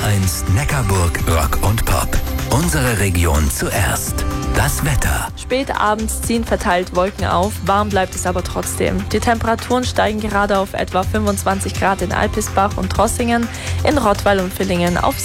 HR1 Neckarburg Rock und Pop. Unsere Region zuerst. Das Wetter. Spät abends ziehen verteilt Wolken auf, warm bleibt es aber trotzdem. Die Temperaturen steigen gerade auf etwa 25 Grad in Alpisbach und Trossingen, in Rottweil und Villingen auf